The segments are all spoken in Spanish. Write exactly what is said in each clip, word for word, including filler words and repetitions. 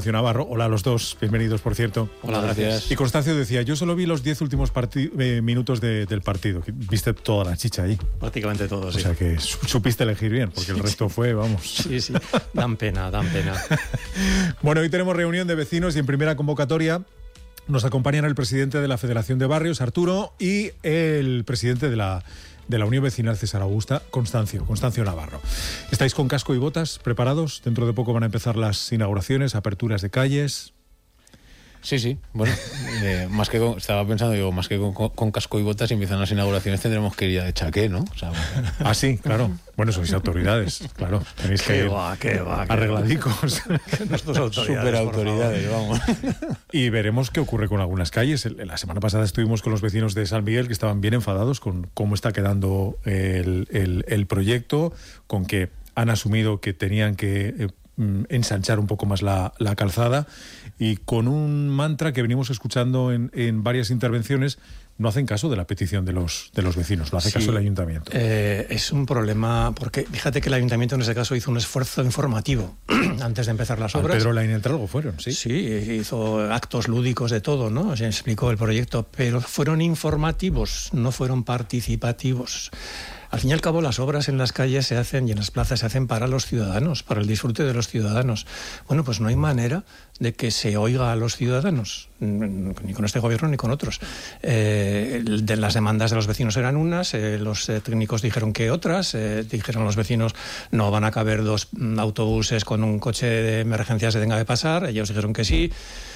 Navarro. Hola a los dos, bienvenidos, por cierto. Hola, gracias. Y Constancio decía, yo solo vi los diez últimos eh, minutos de, del partido. Viste toda la chicha ahí. Prácticamente todo, sí. O sea que supiste elegir bien, porque el resto fue, vamos. Sí, sí, dan pena, dan pena. Bueno, hoy tenemos reunión de vecinos y en primera convocatoria nos acompañan el presidente de la Federación de Barrios, Arturo, y el presidente de la... de la Unión Vecinal César Augusta, Constancio, Constancio Navarro. ¿Estáis con casco y botas preparados? Dentro de poco van a empezar las inauguraciones, aperturas de calles. Sí, sí, bueno, eh, más que con, estaba pensando, digo, más que con, con, con casco y botas, si empiezan las inauguraciones tendremos que ir ya de chaqué, ¿no? O sea, bueno. Ah, sí, claro. Bueno, sois autoridades, claro. Tenéis que qué ir va, qué va, arregladicos. Nuestras autoridades. Super autoridades, vamos. Y veremos qué ocurre con algunas calles. La semana pasada estuvimos con los vecinos de San Miguel que estaban bien enfadados con cómo está quedando el, el, el proyecto, con que han asumido que tenían que eh, ensanchar un poco más la, la calzada, y con un mantra que venimos escuchando en, en varias intervenciones: no hacen caso de la petición de los, de los vecinos, lo hace sí, caso el ayuntamiento. Eh, es un problema, porque fíjate que el ayuntamiento en ese caso hizo un esfuerzo informativo antes de empezar las obras. Al Pedro Laín entre algo fueron, sí. Sí, hizo actos lúdicos de todo, ¿no? Se explicó el proyecto, pero fueron informativos, no fueron participativos. Al fin y al cabo, las obras en las calles se hacen y en las plazas se hacen para los ciudadanos, para el disfrute de los ciudadanos. Bueno, pues no hay manera de que se oiga a los ciudadanos, ni con este gobierno ni con otros. Eh, de las demandas de los vecinos eran unas, eh, los eh, técnicos dijeron que otras, eh, dijeron los vecinos no van a caber dos mm, autobuses con un coche de emergencias que tenga que pasar, ellos dijeron que sí.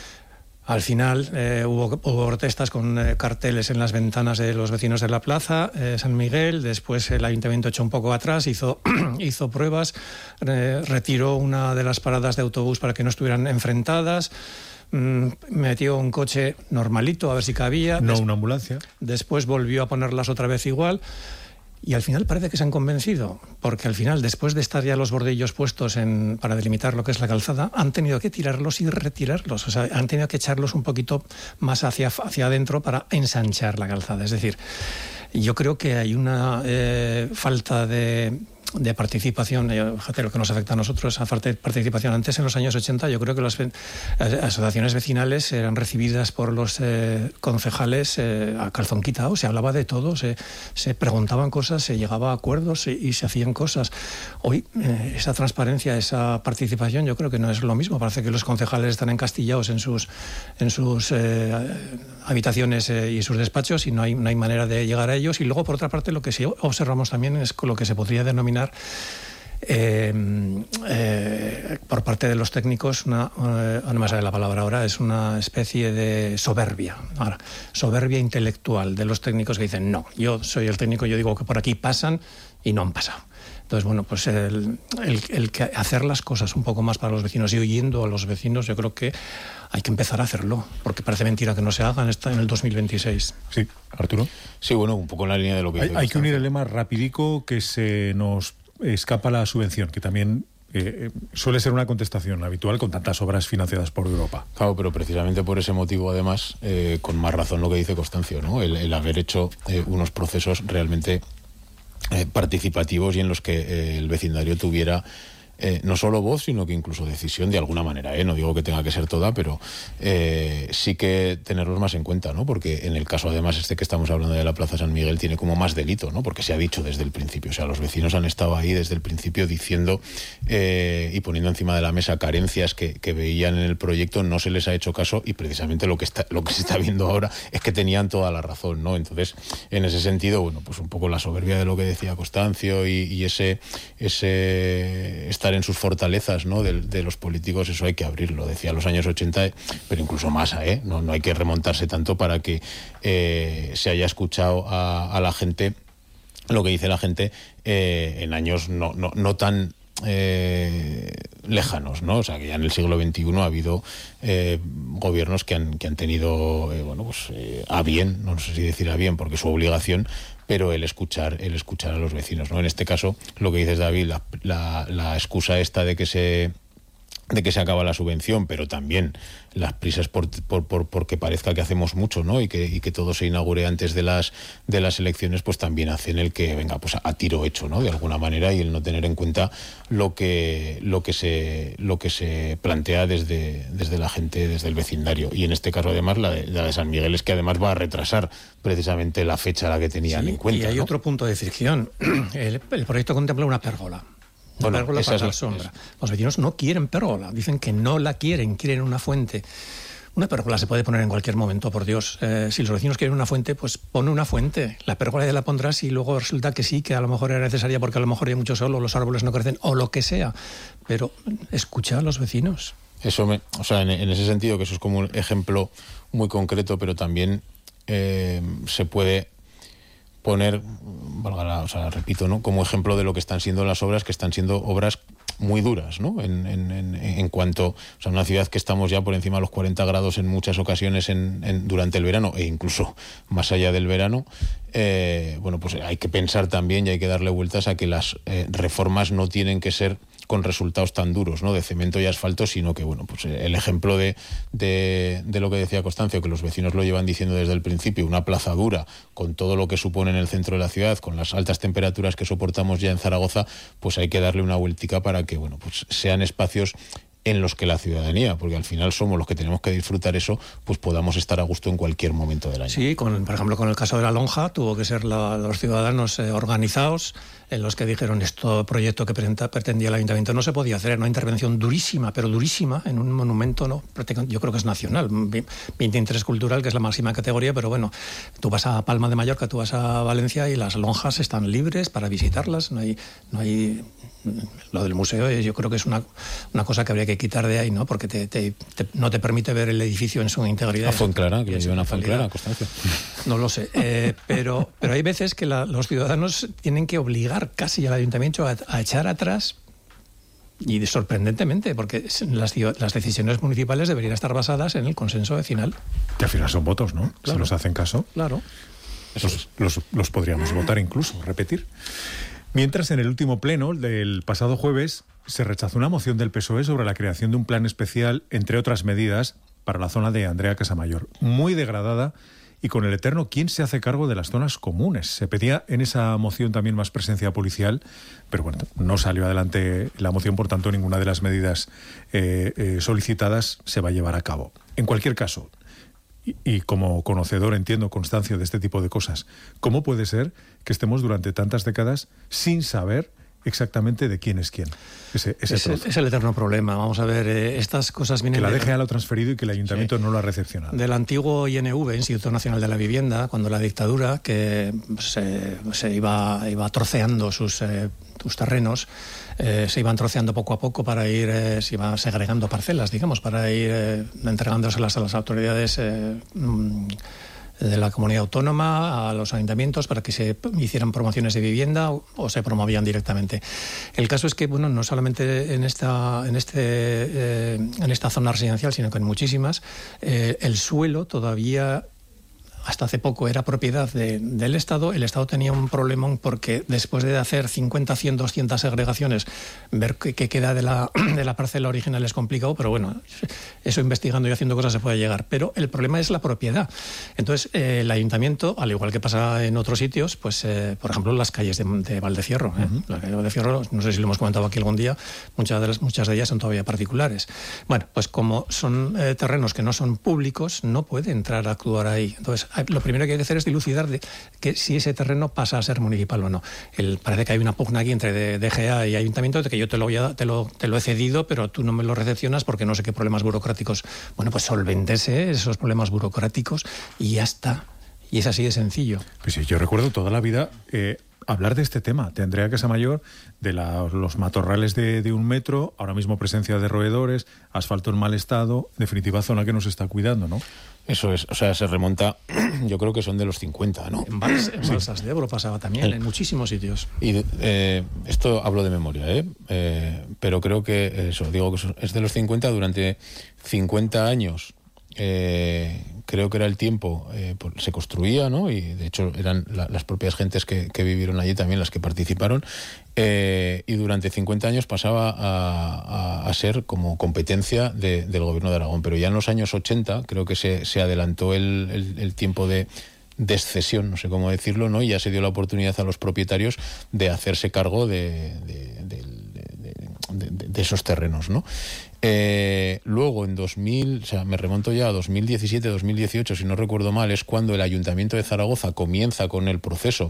Al final eh, hubo, hubo protestas con eh, carteles en las ventanas de los vecinos de la plaza eh, San Miguel. Después el ayuntamiento echó un poco atrás, hizo, hizo pruebas, eh, retiró una de las paradas de autobús para que no estuvieran enfrentadas, mm, metió un coche normalito a ver si cabía. No Des- una ambulancia. Después volvió a ponerlas otra vez igual. Y al final parece que se han convencido, porque al final, después de estar ya los bordillos puestos en, para delimitar lo que es la calzada, han tenido que tirarlos y retirarlos. O sea, han tenido que echarlos un poquito más hacia, hacia adentro para ensanchar la calzada. Es decir, yo creo que hay una eh, falta de... de participación, fíjate lo que nos afecta a nosotros, esa falta de participación. Antes, en los años ochenta, yo creo que las asociaciones vecinales eran recibidas por los eh, concejales eh, a calzón quitado, se hablaba de todo, se, se preguntaban cosas, se llegaba a acuerdos y, y se hacían cosas. Hoy, eh, esa transparencia, esa participación, yo creo que no es lo mismo. Parece que los concejales están encastillados en sus, en sus eh, habitaciones eh, y sus despachos, y no hay, no hay manera de llegar a ellos. Y luego, por otra parte, lo que sí observamos también es lo que se podría denominar Eh, eh, por parte de los técnicos, una, eh, no me sale la palabra ahora, es una especie de soberbia, ahora, soberbia intelectual de los técnicos que dicen, no, yo soy el técnico, yo digo que por aquí pasan y no han pasado. Entonces, bueno, pues el, el, el que hacer las cosas un poco más para los vecinos y oyendo a los vecinos, yo creo que hay que empezar a hacerlo, porque parece mentira que no se hagan en el dos mil veintiséis. Sí, Arturo. Sí, bueno, un poco en la línea de lo que... Hay, hay que unir el lema rapidico, que se nos escapa la subvención, que también eh, suele ser una contestación habitual con tantas obras financiadas por Europa. Claro, pero precisamente por ese motivo, además, eh, con más razón lo que dice Constancio, ¿no? El, el haber hecho eh, unos procesos realmente eh, participativos y en los que eh, el vecindario tuviera Eh, no solo voz, sino que incluso decisión de alguna manera, ¿eh? No digo que tenga que ser toda, pero eh, sí que tenerlos más en cuenta, ¿no? Porque en el caso, además, este que estamos hablando de la Plaza San Miguel tiene como más delito, ¿no? Porque se ha dicho desde el principio, o sea, los vecinos han estado ahí desde el principio diciendo eh, y poniendo encima de la mesa carencias que, que veían en el proyecto, no se les ha hecho caso, y precisamente lo que está, lo que se está viendo ahora es que tenían toda la razón, ¿no? Entonces, en ese sentido, bueno, pues un poco la soberbia de lo que decía Constancio y, y ese, ese estar en sus fortalezas, ¿no? De, de los políticos, eso hay que abrirlo. Decía los años ochenta, pero incluso más, ¿eh? No, no hay que remontarse tanto para que eh, se haya escuchado a, a la gente, lo que dice la gente, eh, en años no, no, no tan eh, lejanos, ¿no? O sea, que ya en el siglo veintiuno ha habido eh, gobiernos que han, que han tenido, eh, bueno, pues eh, a bien, no sé si decir a bien, porque es su obligación, pero el escuchar, el escuchar a los vecinos, ¿no? En este caso, lo que dices, David, la, la, la excusa esta de que se de que se acaba la subvención, pero también las prisas por, por, por porque parezca que hacemos mucho, ¿no? Y que, y que todo se inaugure antes de las de las elecciones, pues también hacen el que venga pues a, a tiro hecho, ¿no? De alguna manera, y el no tener en cuenta lo que lo que se lo que se plantea desde desde la gente, desde el vecindario. Y en este caso además la de, la de San Miguel es que además va a retrasar precisamente la fecha a la que tenían sí, en cuenta. Y hay, ¿no?, otro punto de fricción. El, el proyecto contempla una pérgola. Una bueno, pérgola para es la la sombra. es. Los vecinos no quieren pérgola, dicen que no la quieren, quieren una fuente. Una pérgola se puede poner en cualquier momento, por Dios. Eh, si los vecinos quieren una fuente, pues pone una fuente. La pérgola ya la pondrás y luego resulta que sí, que a lo mejor era necesaria porque a lo mejor hay mucho sol o los árboles no crecen o lo que sea. Pero escucha a los vecinos. Eso me, o sea, en, en ese sentido, que eso es como un ejemplo muy concreto, pero también eh, se puede poner, valga la, o sea, repito, ¿no?, como ejemplo de lo que están siendo las obras, que están siendo obras muy duras, ¿no? En, en, en, en cuanto, o sea, una ciudad que estamos ya por encima de los cuarenta grados en muchas ocasiones en, en, durante el verano, e incluso más allá del verano, eh, bueno, pues hay que pensar también y hay que darle vueltas a que las eh, reformas no tienen que ser con resultados tan duros, ¿no?, de cemento y asfalto, sino que, bueno, pues el ejemplo de, de, de lo que decía Constancio, que los vecinos lo llevan diciendo desde el principio, una plaza dura, con todo lo que supone en el centro de la ciudad, con las altas temperaturas que soportamos ya en Zaragoza, pues hay que darle una vueltica para que, bueno, pues sean espacios en los que la ciudadanía, porque al final somos los que tenemos que disfrutar eso, pues podamos estar a gusto en cualquier momento del año. Sí, con, por ejemplo, con el caso de la lonja, tuvo que ser la, los ciudadanos eh, organizados, en los que dijeron esto proyecto que presenta, pretendía el ayuntamiento no se podía hacer, era una intervención durísima, pero durísima, en un monumento, no, yo creo que es nacional, bien de interés cultural, que es la máxima categoría, pero bueno, tú vas a Palma de Mallorca, tú vas a Valencia y las lonjas están libres para visitarlas, no hay... No hay lo del museo yo creo que es una, una cosa que habría que quitar de ahí, ¿no? Porque te, te, te, no te permite ver el edificio en su integridad. A Fuencarral, que le llevan a Fuencarral, Constancia. No lo sé, eh, pero, pero hay veces que la, los ciudadanos tienen que obligar casi al ayuntamiento a, a echar atrás, y sorprendentemente, porque las, las decisiones municipales deberían estar basadas en el consenso vecinal. Que al final son votos, ¿no? Claro. Si nos hacen caso. Claro. Esos los, los podríamos votar incluso, repetir. Mientras, en el último pleno del pasado jueves se rechazó una moción del P S O E sobre la creación de un plan especial, entre otras medidas, para la zona de Andrea Casamayor, muy degradada y con el eterno ¿quién se hace cargo de las zonas comunes? Se pedía en esa moción también más presencia policial, pero bueno, no salió adelante la moción, por tanto ninguna de las medidas eh, eh, solicitadas se va a llevar a cabo. En cualquier caso, y, y como conocedor entiendo, Constancio, de este tipo de cosas, ¿cómo puede ser que estemos durante tantas décadas sin saber exactamente de quién es quién? Ese, ese es, el, es el eterno problema. Vamos a ver, eh, estas cosas vienen... Que la de, D G A lo ha transferido y que el ayuntamiento sí, no lo ha recepcionado. Del antiguo I N V, Instituto Nacional de la Vivienda, cuando la dictadura, que se, se iba, iba troceando sus, eh, sus terrenos, eh, se iban troceando poco a poco para ir, eh, se iban segregando parcelas, digamos, para ir eh, entregándoselas a las autoridades eh, de la comunidad autónoma, a los ayuntamientos, para que se hicieran promociones de vivienda o, o se promovían directamente. El caso es que, bueno, no solamente en esta, en este, eh, en esta zona residencial, sino que en muchísimas, eh, el suelo todavía... hasta hace poco era propiedad de, del Estado. El Estado tenía un problemón porque después de hacer cincuenta, cien, doscientas segregaciones, ver qué, qué queda de la, de la parcela original es complicado, pero bueno, eso investigando y haciendo cosas se puede llegar. Pero el problema es la propiedad. Entonces, eh, el ayuntamiento, al igual que pasa en otros sitios, pues, eh, por ejemplo, las calles de, de Valdecierro. ¿eh? Uh-huh. La calle de Valdecierro, no sé si lo hemos comentado aquí algún día, muchas de, las, muchas de ellas son todavía particulares. Bueno, pues como son eh, terrenos que no son públicos, no puede entrar a actuar ahí. Entonces, lo primero que hay que hacer es dilucidar de que si ese terreno pasa a ser municipal o no. El, parece que hay una pugna aquí entre D G A y ayuntamiento de que yo te lo, voy a, te, lo, te lo he cedido, pero tú no me lo recepcionas porque no sé qué problemas burocráticos. Bueno, pues solvéntese esos problemas burocráticos y ya está. Y es así de sencillo. Pues sí, yo recuerdo toda la vida eh, hablar de este tema, de Andrea Casamayor, de la, los matorrales de, de un metro, ahora mismo presencia de roedores, asfalto en mal estado, en definitiva zona que nos está cuidando, ¿no? Eso es, o sea, se remonta, yo creo que son de los cincuenta, ¿no? En, Bals, en Balsas de Ebro pasaba también, en muchísimos sitios. Y eh, esto hablo de memoria, ¿eh? ¿eh? Pero creo que, eso, digo que es de los cincuenta, durante cincuenta años eh, creo que era el tiempo, eh, se construía, ¿no? Y de hecho eran la, las propias gentes que, que vivieron allí también las que participaron, eh, y durante cincuenta años pasaba a, a, a ser como competencia de, del gobierno de Aragón. Pero ya en los años ochenta creo que se, se adelantó el, el, el tiempo de descesión, no sé cómo decirlo, ¿no? Y ya se dio la oportunidad a los propietarios de hacerse cargo de, de, de, de, de, de, de esos terrenos, ¿no? Eh, luego en dos mil, o sea, me remonto ya a dos mil diecisiete, dos mil dieciocho, si no recuerdo mal, es cuando el Ayuntamiento de Zaragoza comienza con el proceso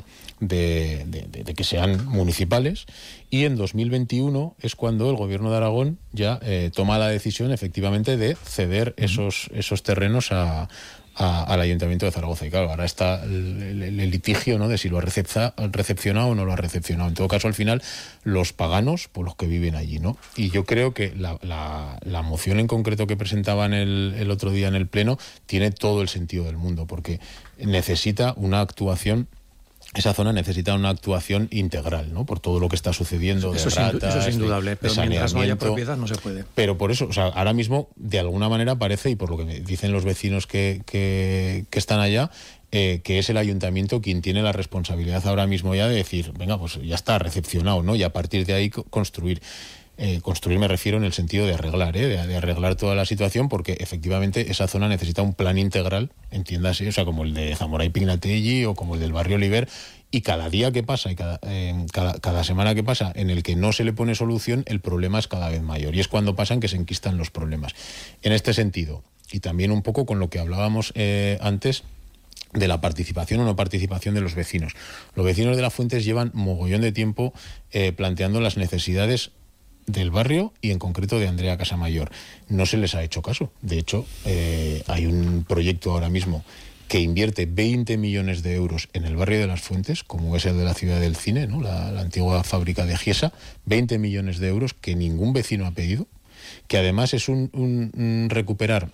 de, de, de, de que sean municipales, y en dos mil veintiuno es cuando el Gobierno de Aragón ya eh, toma la decisión efectivamente de ceder esos, esos terrenos a A, al Ayuntamiento de Zaragoza. Y claro, ahora está el, el, el litigio, ¿no?, de si lo ha recepza, recepcionado o no lo ha recepcionado. En todo caso, al final, los paganos, por los que viven allí, ¿no? Y yo creo que la, la, la moción en concreto que presentaban el, el otro día en el Pleno tiene todo el sentido del mundo, porque necesita una actuación. Esa zona necesita una actuación integral, ¿no? Por todo lo que está sucediendo, de eso, ratas, eso es indudable, de, pero de mientras no haya propiedad no se puede. Pero por eso, o sea, ahora mismo, de alguna manera parece, y por lo que me dicen los vecinos que, que, que están allá, eh, que es el ayuntamiento quien tiene la responsabilidad ahora mismo ya de decir, venga, pues ya está recepcionado, ¿no? Y a partir de ahí construir. Eh, construir me refiero en el sentido de arreglar, ¿eh? de, de arreglar toda la situación, porque efectivamente esa zona necesita un plan integral, entiéndase, o sea, como el de Zamora y Pignatelli o como el del barrio Oliver, y cada día que pasa y cada, eh, cada, cada semana que pasa en el que no se le pone solución, el problema es cada vez mayor, y es cuando pasan que se enquistan los problemas. En este sentido, y también un poco con lo que hablábamos eh, antes de la participación o no participación de los vecinos. Los vecinos de Las Fuentes llevan mogollón de tiempo eh, planteando las necesidades del barrio y en concreto de Andrea Casamayor. No se les ha hecho caso. De hecho, eh, hay un proyecto ahora mismo que invierte veinte millones de euros en el barrio de Las Fuentes, como es el de la Ciudad del Cine, ¿no? la, la antigua fábrica de Giesa, veinte millones de euros que ningún vecino ha pedido, que además es un, un, un recuperar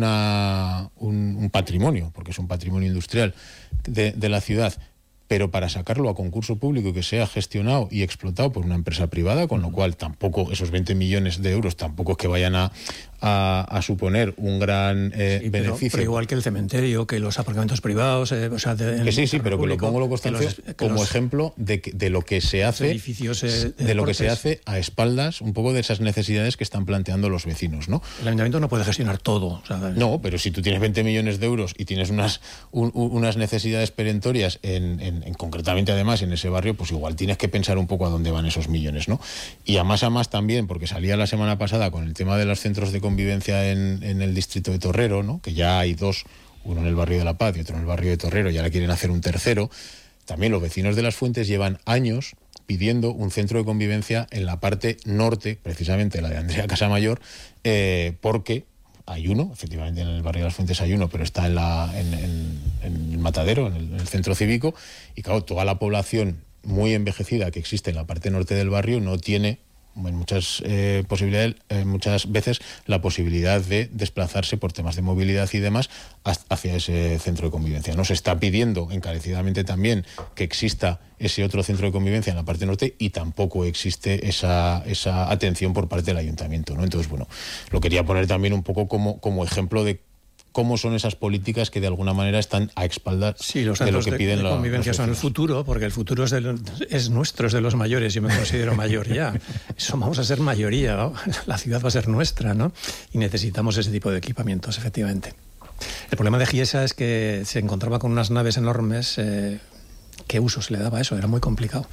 una, un, un patrimonio, porque es un patrimonio industrial de, de la ciudad, pero para sacarlo a concurso público y que sea gestionado y explotado por una empresa privada, con lo cual tampoco esos veinte millones de euros tampoco es que vayan a, a, a suponer un gran eh, sí, beneficio. Pero, pero igual que el cementerio, que los aparcamientos privados, eh, o sea, de, que sí, sí, pero público, que lo pongo lo constancio como los, ejemplo de, que, de lo que se hace, edificios, eh, de, de lo que se hace a espaldas un poco de esas necesidades que están planteando los vecinos, ¿no? El ayuntamiento no puede gestionar todo. O sea, no, pero si tú tienes veinte millones de euros y tienes unas un, unas necesidades perentorias en, en, en concretamente además en ese barrio, pues igual tienes que pensar un poco a dónde van esos millones, ¿no? Y a más a más también, porque salía la semana pasada con el tema de los centros de convivencia en, en el distrito de Torrero, ¿no? Que ya hay dos, uno en el barrio de La Paz y otro en el barrio de Torrero, y ahora quieren hacer un tercero. También los vecinos de Las Fuentes llevan años pidiendo un centro de convivencia en la parte norte, precisamente la de Andrea Casamayor, eh, porque hay uno, efectivamente en el barrio de Las Fuentes hay uno, pero está en, la, en, en, en el Matadero, en el, en el centro cívico, y claro, toda la población muy envejecida que existe en la parte norte del barrio no tiene en muchas eh, posibilidades, eh, muchas veces la posibilidad de desplazarse por temas de movilidad y demás hacia ese centro de convivencia. No se está pidiendo encarecidamente también que exista ese otro centro de convivencia en la parte norte y tampoco existe esa, esa atención por parte del ayuntamiento, ¿no? Entonces, bueno, lo quería poner también un poco como, como ejemplo de cómo son esas políticas que de alguna manera están a espaldas sí, los de lo que de, piden de la, convivencia los son el futuro, porque el futuro es, de, es nuestro, es de los mayores. Yo me considero mayor ya. Eso, vamos a ser mayoría, ¿no? La ciudad va a ser nuestra, ¿no? Y necesitamos ese tipo de equipamientos, efectivamente. El problema de Giesa es que se encontraba con unas naves enormes. Eh, ¿Qué uso se le daba a eso? Era muy complicado.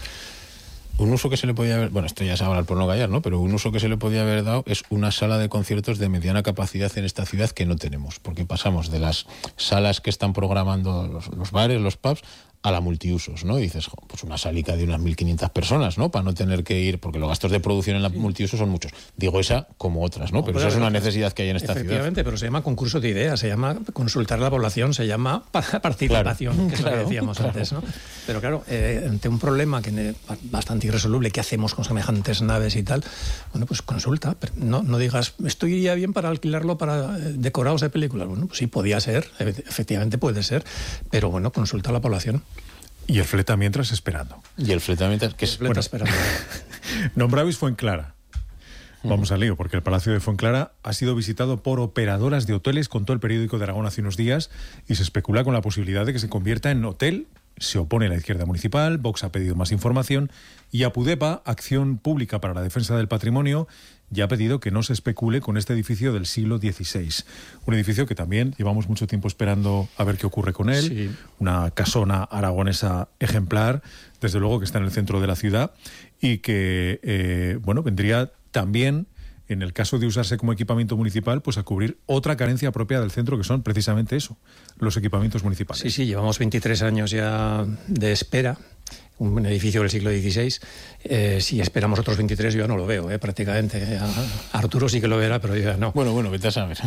Un uso que se le podía haber, bueno, esto ya es hablar por no callar, ¿no? Pero un uso que se le podía haber dado es una sala de conciertos de mediana capacidad en esta ciudad que no tenemos, porque pasamos de las salas que están programando los, los bares, los pubs, a la multiusos, ¿no? Y dices, jo, pues una salica de unas mil quinientas personas, ¿no? Para no tener que ir, porque los gastos de producción en la sí. multiusos son muchos. Digo esa como otras, ¿no? no pero, pero esa es una necesidad que hay en esta efectivamente, ciudad. Efectivamente, pero se llama concurso de ideas, se llama consultar a la población, se llama participación, claro, que es claro, lo que decíamos claro. antes, ¿no? Pero claro, eh, ante un problema que bastante irresoluble, ¿qué hacemos con semejantes naves y tal? Bueno, pues consulta, pero no, no digas, esto iría bien para alquilarlo para decorados de películas. Bueno, pues sí, podía ser, efectivamente puede ser, pero bueno, consulta a la población. Y el fleta mientras esperando. Y el fleta mientras... Que es, el fleta bueno, esperando. Nombrabais Fuenclara. Vamos al lío, porque el Palacio de Fuenclara ha sido visitado por operadoras de hoteles, contó el periódico de Aragón hace unos días, y se especula con la posibilidad de que se convierta en hotel. Se opone la izquierda municipal, Vox ha pedido más información y APUDEPA, Acción Pública para la Defensa del Patrimonio, ya ha pedido que no se especule con este edificio del siglo dieciséis. Un edificio que también llevamos mucho tiempo esperando a ver qué ocurre con él. Sí. Una casona aragonesa ejemplar, desde luego que está en el centro de la ciudad y que, eh, bueno, vendría también, en el caso de usarse como equipamiento municipal, pues a cubrir otra carencia propia del centro, que son precisamente eso, los equipamientos municipales. Sí, sí, llevamos veintitrés años ya de espera, un edificio del siglo dieciséis. Eh, si esperamos otros veintitrés, yo ya no lo veo, eh, prácticamente. A Arturo sí que lo verá, pero yo ya no. Bueno, bueno, vete a saber.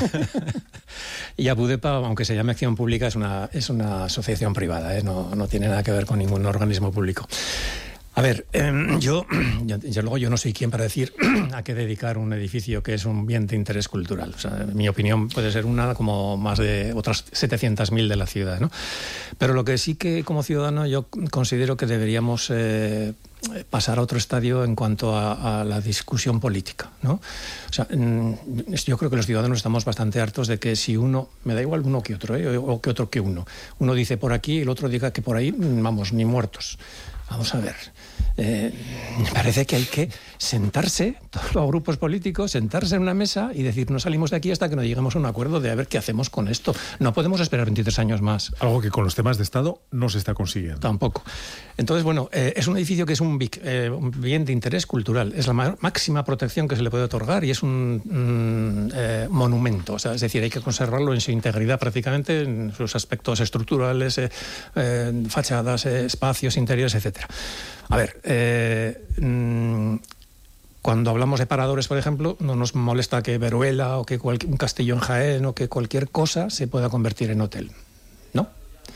Y APUDEPA, aunque se llame Acción Pública, es una, es una asociación privada, eh, no, no tiene nada que ver con ningún organismo público. A ver, eh, yo, desde luego yo no soy quien para decir a qué dedicar un edificio que es un bien de interés cultural. O sea, mi opinión puede ser una como más de otras setecientas mil de la ciudad, ¿no? Pero lo que sí que como ciudadano yo considero que deberíamos eh, pasar a otro estadio en cuanto a, a la discusión política, ¿no? O sea, yo creo que los ciudadanos estamos bastante hartos de que si uno, me da igual uno que otro, ¿eh? o que otro que uno, uno dice por aquí y el otro diga que por ahí, vamos, ni muertos. Vamos a ver, eh, me parece que hay que sentarse, todos los grupos políticos, sentarse en una mesa y decir, no salimos de aquí hasta que no lleguemos a un acuerdo de a ver qué hacemos con esto. No podemos esperar veintitrés años más. Algo que con los temas de Estado no se está consiguiendo. Tampoco. Entonces, bueno, eh, es un edificio que es un, B I C, eh, un bien de interés cultural. Es la máxima protección que se le puede otorgar y es un, un eh, monumento. O sea, es decir, hay que conservarlo en su integridad prácticamente, en sus aspectos estructurales, eh, eh, fachadas, eh, espacios interiores, etcétera. A ver, eh, mmm, cuando hablamos de paradores, por ejemplo, no nos molesta que Veruela o que cualquier, un castillo en Jaén o que cualquier cosa se pueda convertir en hotel. ¿No?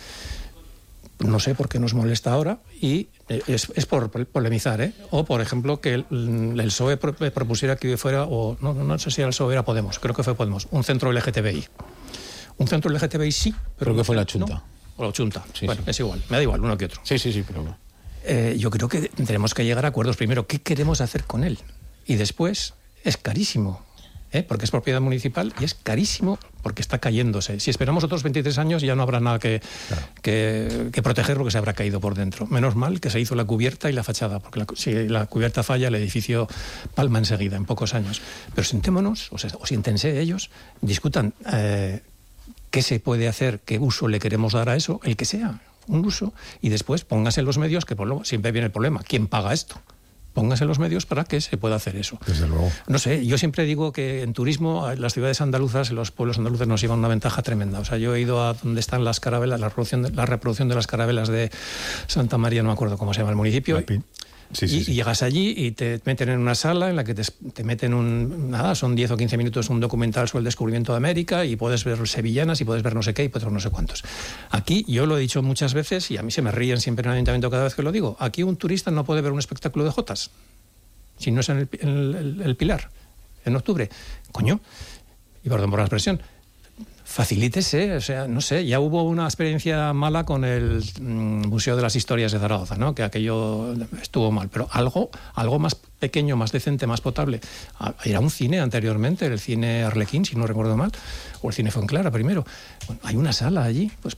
No sé por qué nos molesta ahora y es, es por polemizar, ¿eh? O, por ejemplo, que el, el P S O E propusiera que fuera, o no, no sé si era el P S O E, era Podemos, creo que fue Podemos, un centro L G T B I. Un centro L G T B I sí, pero... Creo que no fue sé, la Chunta. ¿no? O la Chunta. Sí, bueno, sí. Es igual, me da igual, uno que otro. Sí, sí, sí, pero... Eh, yo creo que tenemos que llegar a acuerdos. Primero, ¿qué queremos hacer con él? Y después, es carísimo, ¿eh? Porque es propiedad municipal y es carísimo porque está cayéndose. Si esperamos otros veintitrés años ya no habrá nada que, claro. que, que proteger porque se habrá caído por dentro. Menos mal que se hizo la cubierta y la fachada, porque la, si la cubierta falla, el edificio palma enseguida, en pocos años. Pero sentémonos, o, sea, o siéntense ellos, discutan eh, qué se puede hacer, qué uso le queremos dar a eso, el que sea, un uso, y después póngase los medios, que por lo, siempre viene el problema, ¿quién paga esto? Póngase los medios para que se pueda hacer eso. Desde luego. No sé, yo siempre digo que en turismo las ciudades andaluzas, los pueblos andaluces nos llevan una ventaja tremenda. O sea, yo he ido a donde están las carabelas, la reproducción de, la reproducción de las carabelas de Santa María, no me acuerdo cómo se llama el municipio. Sí, sí, y, sí. y llegas allí y te meten en una sala en la que te, te meten un... Nada, son diez o quince minutos un documental sobre el descubrimiento de América y puedes ver sevillanas y puedes ver no sé qué y puedes ver no sé cuántos. Aquí, yo lo he dicho muchas veces y a mí se me ríen siempre en el ayuntamiento cada vez que lo digo. Aquí un turista no puede ver un espectáculo de jotas si no es en el, en el, el, el Pilar, en octubre. Coño, y perdón por la expresión, facilítese, o sea, no sé, ya hubo una experiencia mala con el mm, Museo de las Historias de Zaragoza, ¿no? Que aquello estuvo mal, pero algo, algo más pequeño, más decente, más potable. Era un cine anteriormente, el cine Arlequín, si no recuerdo mal, o el cine Fuenclara primero. Bueno, hay una sala allí, pues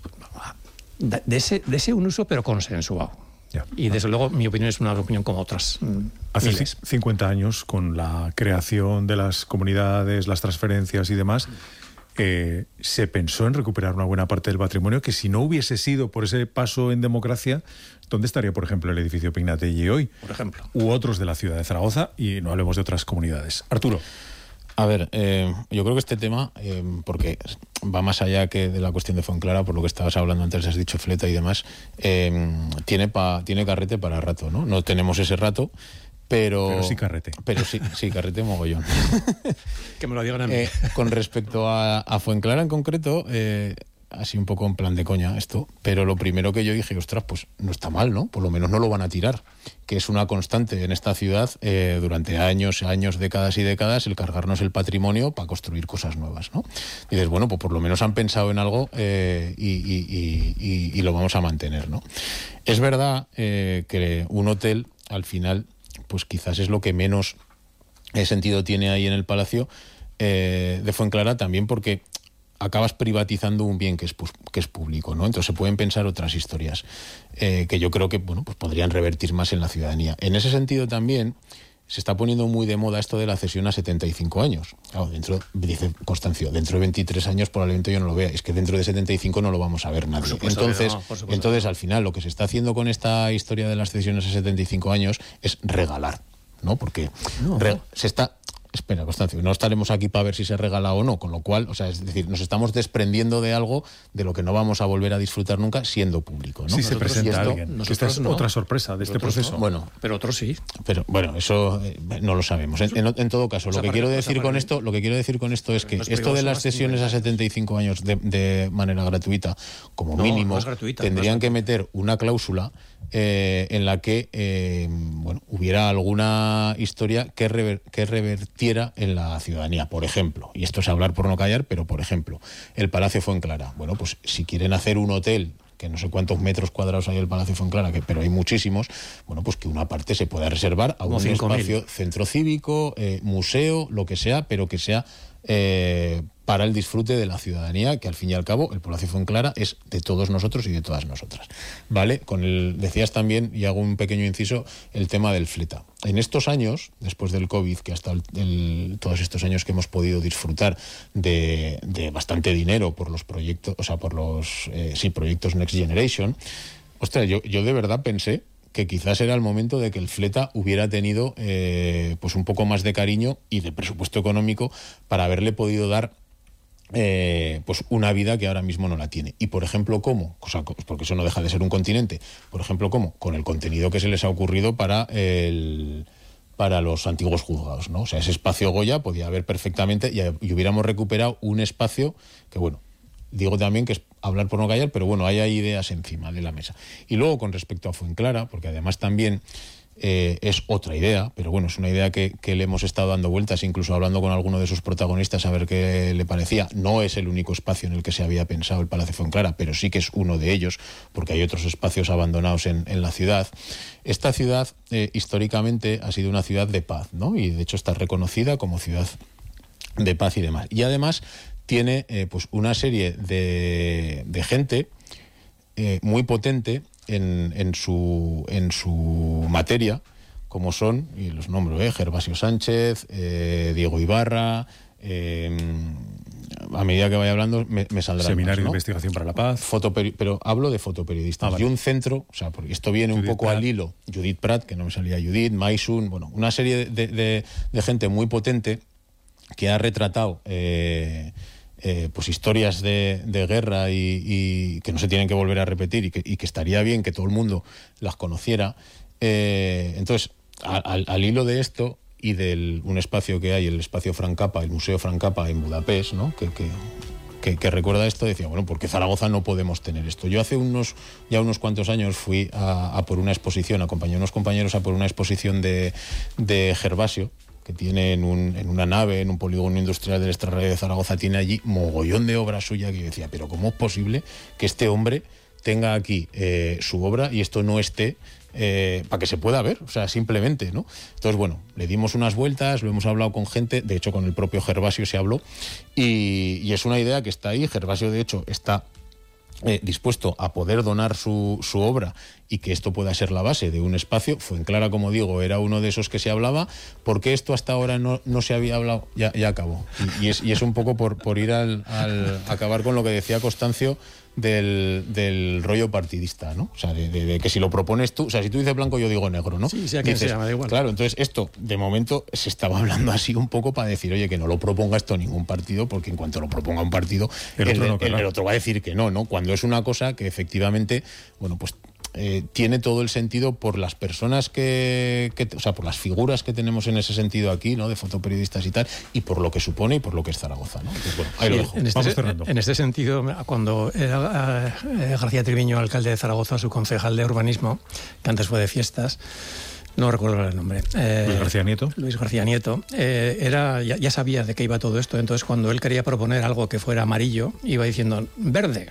de, de, ese, de ese un uso, pero consensuado. Ya. Y desde luego mi opinión es una opinión como otras. Hace miles. cincuenta años, con la creación de las comunidades, las transferencias y demás, eh, se pensó en recuperar una buena parte del patrimonio que si no hubiese sido por ese paso en democracia, ¿dónde estaría, por ejemplo, el edificio Pignatelli hoy? Por ejemplo. U otros de la ciudad de Zaragoza, y no hablemos de otras comunidades. Arturo. A ver, eh, yo creo que este tema, eh, porque va más allá que de la cuestión de Fuenclara, por lo que estabas hablando antes, has dicho fleta y demás, eh, tiene, pa, tiene carrete para rato, ¿no? No tenemos ese rato, pero... Pero sí carrete. Pero sí, sí carrete mogollón. Que me lo digan a mí. Eh, con respecto a, a Fuenclara en concreto... Eh, así un poco en plan de coña esto, pero lo primero que yo dije, ostras, pues no está mal, ¿no? Por lo menos no lo van a tirar, que es una constante en esta ciudad eh, durante años, años, décadas y décadas, el cargarnos el patrimonio para construir cosas nuevas, ¿no? Y dices, bueno, pues por lo menos han pensado en algo eh, y, y, y, y, y lo vamos a mantener, ¿no? Es verdad eh, que un hotel, al final, pues quizás es lo que menos eh, sentido tiene ahí en el Palacio eh, de Fuenclara, también porque acabas privatizando un bien que es, pues, que es público, ¿no? Entonces se pueden pensar otras historias eh, que yo creo que, bueno, pues podrían revertir más en la ciudadanía. En ese sentido también se está poniendo muy de moda esto de la cesión a setenta y cinco años. Claro, dentro, dice Constancio, dentro de veintitrés años probablemente yo no lo vea. Es que dentro de setenta y cinco no lo vamos a ver nadie. Entonces, no, entonces al final, lo que se está haciendo con esta historia de las cesiones a setenta y cinco años es regalar, ¿no? Porque no. Re, se está... Espera, Constancio, no estaremos aquí para ver si se regala o no, con lo cual, o sea, es decir, nos estamos desprendiendo de algo de lo que no vamos a volver a disfrutar nunca siendo público, ¿no? Si se presenta esto, alguien. Esta es no. otra sorpresa de este proceso. No. Bueno, pero otros sí. Pero bueno, eso eh, no lo sabemos. En, en, en todo caso, o sea, lo que quiero decir con para... esto, lo que quiero decir con esto es que esto de las cesiones a setenta y cinco años de, de manera gratuita, como no, mínimo, no es gratuita, tendrían no es que meter una cláusula eh, en la que eh, bueno, hubiera alguna historia que, rever, que revertiera en la ciudadanía. Por ejemplo, y esto es hablar por no callar, pero por ejemplo, el Palacio Fuenclara. Bueno, pues si quieren hacer un hotel, que no sé cuántos metros cuadrados hay el Palacio Fuenclara, que, pero hay muchísimos, bueno, pues que una parte se pueda reservar a un espacio, centro cívico, eh, museo, lo que sea, pero que sea eh, para el disfrute de la ciudadanía, que al fin y al cabo el Palacio Fuenclara es de todos nosotros y de todas nosotras. ¿Vale? Con el, decías también, y hago un pequeño inciso, el tema del fleta. En estos años, después del COVID, que hasta el, el, todos estos años que hemos podido disfrutar de, de bastante dinero por los proyectos, o sea, por los eh, sí, proyectos Next Generation, ostras, yo, yo de verdad pensé que quizás era el momento de que el fleta hubiera tenido eh, pues un poco más de cariño y de presupuesto económico para haberle podido dar Eh, pues una vida que ahora mismo no la tiene. Y por ejemplo, ¿cómo? O sea, porque eso no deja de ser un continente. Por ejemplo, ¿cómo? Con el contenido que se les ha ocurrido para el para los antiguos juzgados, ¿no? O sea, ese espacio Goya podía haber perfectamente y, y hubiéramos recuperado un espacio que, bueno, digo también que es hablar por no callar, pero bueno, hay ideas encima de la mesa. Y luego con respecto a Fuenclara, porque además también Eh, es otra idea, pero bueno, es una idea que, que le hemos estado dando vueltas, incluso hablando con alguno de sus protagonistas a ver qué le parecía. No es el único espacio en el que se había pensado el Palacio Fuenclara, pero sí que es uno de ellos, porque hay otros espacios abandonados en, en la ciudad. Esta ciudad eh, históricamente ha sido una ciudad de paz, ¿no? Y de hecho está reconocida como ciudad de paz y demás. Y además tiene eh, pues una serie de, de gente eh, muy potente En, en, su, en su materia, como son, y los nombro, eh, Gervasio Sánchez, eh, Diego Ibarra, eh, a medida que vaya hablando me, me saldrá. Seminario más, ¿no? de Investigación para la Paz. Fotoperi- pero hablo de fotoperiodistas. Ah, vale. Y un centro, o sea, porque esto viene Judith un poco Pratt. Al hilo, Judith Pratt, que no me salía Judith, Maisun, bueno, una serie de, de, de gente muy potente que ha retratado Eh, Eh, pues historias de, de guerra y, y que no se tienen que volver a repetir y que, y que estaría bien que todo el mundo las conociera. Eh, entonces, al, al hilo de esto y de un espacio que hay, el espacio Francapa, el Museo Francapa en Budapest, ¿no? que, que, que, que recuerda esto, decía, bueno, ¿por qué Zaragoza no podemos tener esto? Yo hace unos ya unos cuantos años fui a, a por una exposición, acompañé a unos compañeros a por una exposición de, de Gervasio, que tiene en, un, en una nave, en un polígono industrial del Extrarradio de Zaragoza, tiene allí mogollón de obra suya, que yo decía, pero ¿cómo es posible que este hombre tenga aquí eh, su obra y esto no esté eh, para que se pueda ver? O sea, simplemente, ¿no? Entonces, bueno, le dimos unas vueltas, lo hemos hablado con gente, de hecho con el propio Gervasio se habló, y, y es una idea que está ahí. Gervasio, de hecho, está Eh, dispuesto a poder donar su, su obra y que esto pueda ser la base de un espacio. Fuenclara, como digo, era uno de esos que se hablaba. ¿Por qué esto hasta ahora no, no se había hablado? Ya, ya acabó. Y, y, es, y es un poco por, por ir al, al acabar con lo que decía Constancio del, del rollo partidista, ¿no? O sea, de, de, de que si lo propones tú, o sea, si tú dices blanco, yo digo negro, ¿no? Sí, sea quien sea, me da igual. Claro, entonces esto, de momento, se estaba hablando así un poco para decir, oye, que no lo proponga esto ningún partido, porque en cuanto lo proponga un partido, el, el, otro, no, el, el otro va a decir que no, ¿no? Cuando es una cosa que efectivamente, bueno, pues eh, tiene todo el sentido por las personas que, que, o sea, por las figuras que tenemos en ese sentido aquí, ¿no? De fotoperiodistas y tal, y por lo que supone y por lo que es Zaragoza, ¿no? Entonces, bueno, ahí sí, lo dejo. En este, Vamos cerrando. En este sentido, cuando era eh, García Triviño, alcalde de Zaragoza, su concejal de urbanismo, que antes fue de fiestas, no recuerdo el nombre. Eh, Luis García Nieto. Luis García Nieto. Eh, era, ya, ya sabía de qué iba todo esto, entonces cuando él quería proponer algo que fuera amarillo, iba diciendo verde.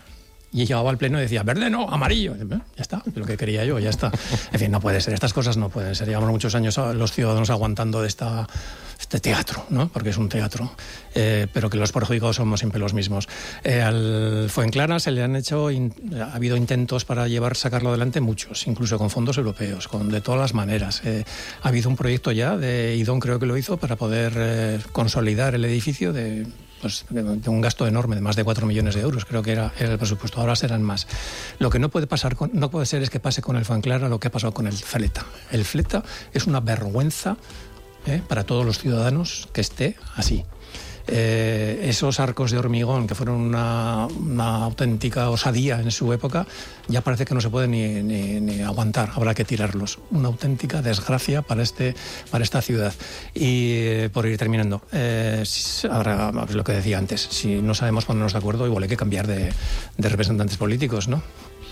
Y llegaba al pleno y decía, verde no, amarillo. Ya está, lo que quería yo, ya está. En fin, no puede ser, estas cosas no pueden ser. Llevamos muchos años los ciudadanos aguantando de esta, este teatro, ¿no? Porque es un teatro, eh, pero que los perjudicados somos siempre los mismos. Eh, al Fuenclara se le han hecho, in, ha habido intentos para llevar, sacarlo adelante muchos, incluso con fondos europeos, con de todas las maneras. Eh, ha habido un proyecto ya, de Idón creo que lo hizo, para poder eh, consolidar el edificio de... Pues de un gasto enorme de más de cuatro millones de euros, creo que era, era el presupuesto, ahora serán más. Lo que no puede pasar con, no puede ser es que pase con el Fuenclara lo que ha pasado con el Fleta. El Fleta es una vergüenza ¿eh? para todos los ciudadanos que esté así. Eh, esos arcos de hormigón que fueron una, una auténtica osadía en su época, ya parece que no se puede ni, ni, ni aguantar, habrá que tirarlos. Una auténtica desgracia para, este, para esta ciudad. Y eh, por ir terminando, eh, ahora lo que decía antes, si no sabemos ponernos de acuerdo, igual hay que cambiar de, de representantes políticos, ¿no?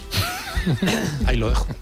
Ahí lo dejo.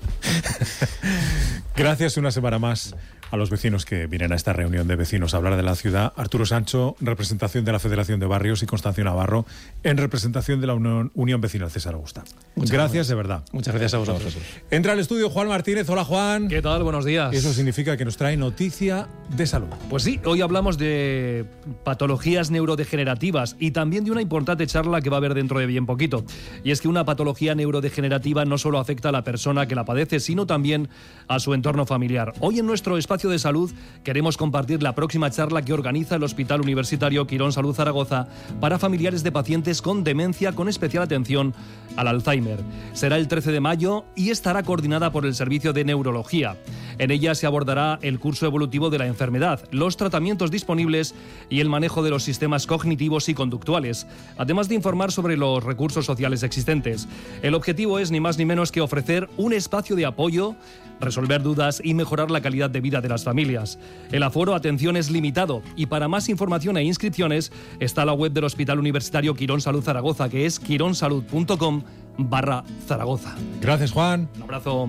Gracias una semana más a los vecinos que vienen a esta reunión de vecinos a hablar de la ciudad. Arturo Sancho, representación de la Federación de Barrios, y Constancio Navarro, en representación de la Unión, Unión Vecinal César Augusta. Muchas gracias, gracias de verdad. Muchas gracias a vosotros. Entra al estudio Juan Martínez. Hola, Juan. ¿Qué tal? Buenos días. Eso significa que nos trae noticia de salud. Pues sí, hoy hablamos de patologías neurodegenerativas y también de una importante charla que va a haber dentro de bien poquito. Y es que una patología neurodegenerativa no solo afecta a la persona que la padece, sino también a su entorno familiar. Hoy en nuestro espacio de salud queremos compartir la próxima charla que organiza el Hospital Universitario Quirón Salud Zaragoza para familiares de pacientes con demencia, con especial atención al Alzheimer. Será el trece de mayo y estará coordinada por el Servicio de Neurología. En ella se abordará el curso evolutivo de la enfermedad, los tratamientos disponibles y el manejo de los sistemas cognitivos y conductuales, además de informar sobre los recursos sociales existentes. El objetivo es ni más ni menos que ofrecer un espacio de apoyo, resolver dudas y mejorar la calidad de vida de las familias. El aforo, atención, es limitado y para más información e inscripciones está la web del Hospital Universitario Quirón Salud Zaragoza, que es quironsalud.com barra Zaragoza. Gracias, Juan. Un abrazo.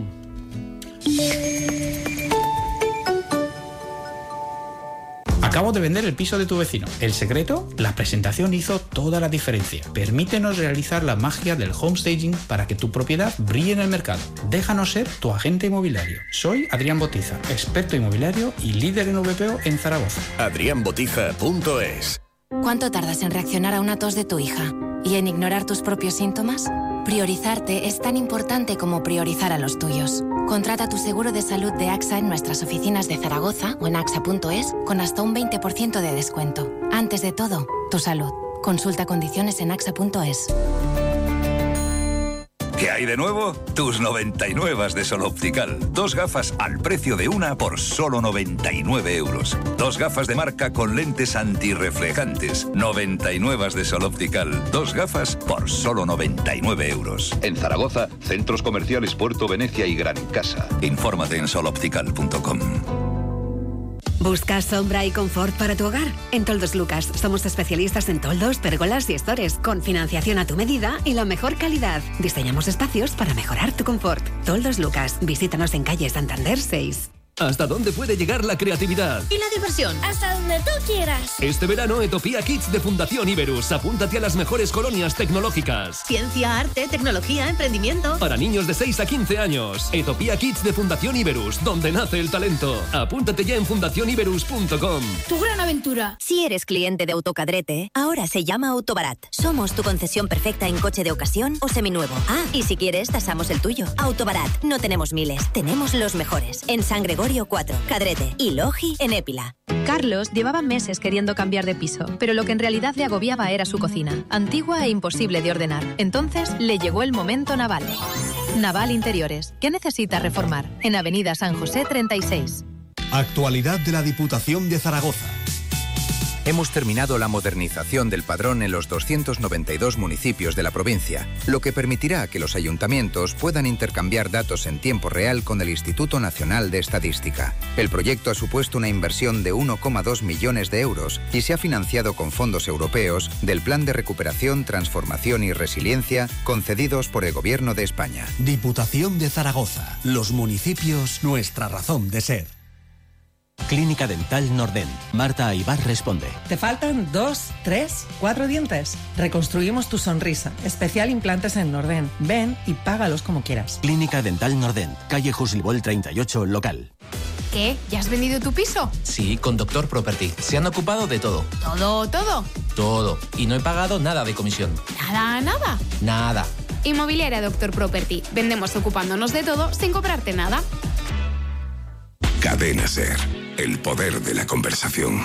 Acabo de vender el piso de tu vecino. ¿El secreto? La presentación hizo toda la diferencia. Permítenos realizar la magia del homestaging para que tu propiedad brille en el mercado. Déjanos ser tu agente inmobiliario. Soy Adrián Botiza, experto inmobiliario y líder en V P O en Zaragoza. adrián botiza punto es. ¿Cuánto tardas en reaccionar a una tos de tu hija? ¿Y en ignorar tus propios síntomas? Priorizarte es tan importante como priorizar a los tuyos. Contrata tu seguro de salud de AXA en nuestras oficinas de Zaragoza o en axa punto es con hasta un veinte por ciento de descuento. Antes de todo, tu salud. Consulta condiciones en axa punto es. ¿Qué hay de nuevo? Tus noventa y nueve de Sol Optical. Dos gafas al precio de una por solo noventa y nueve euros. Dos gafas de marca con lentes antirreflejantes. noventa y nueve de Sol Optical. Dos gafas por solo noventa y nueve euros. En Zaragoza, centros comerciales Puerto Venecia y Gran Casa. Infórmate en sol optical punto com. ¿Buscas sombra y confort para tu hogar? En Toldos Lucas somos especialistas en toldos, pérgolas y estores, con financiación a tu medida y la mejor calidad. Diseñamos espacios para mejorar tu confort. Toldos Lucas, visítanos en calle Santander seis. ¿Hasta dónde puede llegar la creatividad? ¿Y la diversión? Hasta donde tú quieras. Este verano, Etopía Kids de Fundación Iberus. Apúntate a las mejores colonias tecnológicas. Ciencia, arte, tecnología, emprendimiento. Para niños de seis a quince años. Etopía Kids de Fundación Iberus, donde nace el talento. Apúntate ya en fundación iberus punto com. Tu gran aventura. Si eres cliente de Autocadrete, ahora se llama Autobarat. Somos tu concesión perfecta en coche de ocasión o seminuevo. Ah, y si quieres, tasamos el tuyo. Autobarat. No tenemos miles, tenemos los mejores. En San Gregorio cuatro, Cadrete y Logi en Épila. Carlos llevaba meses queriendo cambiar de piso, pero lo que en realidad le agobiaba era su cocina, antigua e imposible de ordenar. Entonces le llegó el momento Naval. Naval Interiores. ¿Qué necesita reformar? En Avenida San José treinta y seis. Actualidad de la Diputación de Zaragoza. Hemos terminado la modernización del padrón en los doscientos noventa y dos municipios de la provincia, lo que permitirá que los ayuntamientos puedan intercambiar datos en tiempo real con el Instituto Nacional de Estadística. El proyecto ha supuesto una inversión de uno coma dos millones de euros y se ha financiado con fondos europeos del Plan de Recuperación, Transformación y Resiliencia concedidos por el Gobierno de España. Diputación de Zaragoza. Los municipios, nuestra razón de ser. Clínica Dental Nordent. Marta Aybar responde. ¿Te faltan dos, tres, cuatro dientes? Reconstruimos tu sonrisa. Especial implantes en Nordent. Ven y págalos como quieras. Clínica Dental Nordent. Calle Jusilbol treinta y ocho, local. ¿Qué? ¿Ya has vendido tu piso? Sí, con Doctor Property. Se han ocupado de todo. ¿Todo, todo? Todo. Y no he pagado nada de comisión. ¿Nada, nada? Nada. Inmobiliaria Doctor Property. Vendemos ocupándonos de todo sin cobrarte nada. Cadena SER. El poder de la conversación.